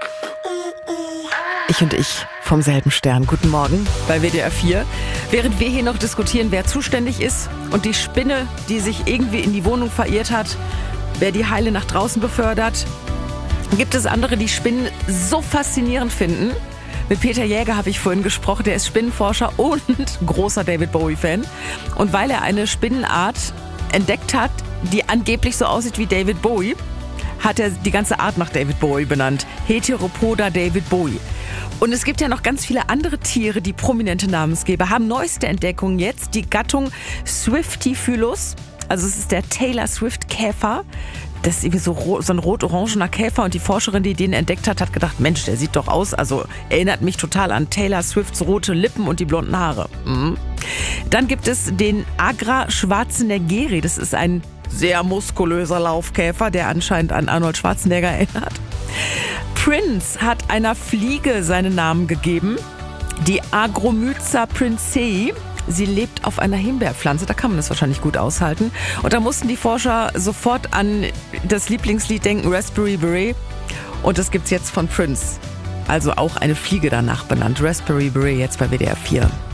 Ich und ich vom selben Stern. Guten Morgen bei WDR 4. Während wir hier noch diskutieren, wer zuständig ist und die Spinne, die sich irgendwie in die Wohnung verirrt hat, wer die Heile nach draußen befördert, gibt es andere, die Spinnen so faszinierend finden. Mit Peter Jäger habe ich vorhin gesprochen, der ist Spinnenforscher und großer David Bowie-Fan. Und weil er eine Spinnenart entdeckt hat, die angeblich so aussieht wie David Bowie, hat er die ganze Art nach David Bowie benannt. Heteropoda David Bowie. Und es gibt ja noch ganz viele andere Tiere, die prominente Namensgeber haben. Neueste Entdeckung jetzt, die Gattung Swiftifylus. Also es ist der Taylor Swift Käfer. Das ist irgendwie so ein rot-orangener Käfer. Und die Forscherin, die den entdeckt hat, hat gedacht, Mensch, der sieht doch aus. Also erinnert mich total an Taylor Swifts rote Lippen und die blonden Haare. Dann gibt es den Agra schwarzeneggeri. Das ist ein sehr muskulöser Laufkäfer, der anscheinend an Arnold Schwarzenegger erinnert. Prince hat einer Fliege seinen Namen gegeben, die Agromyza princei. Sie lebt auf einer Himbeerpflanze, da kann man das wahrscheinlich gut aushalten. Und da mussten die Forscher sofort an das Lieblingslied denken, Raspberry Beret. Und das gibt's jetzt von Prince. Also auch eine Fliege danach benannt, Raspberry Beret, jetzt bei WDR 4.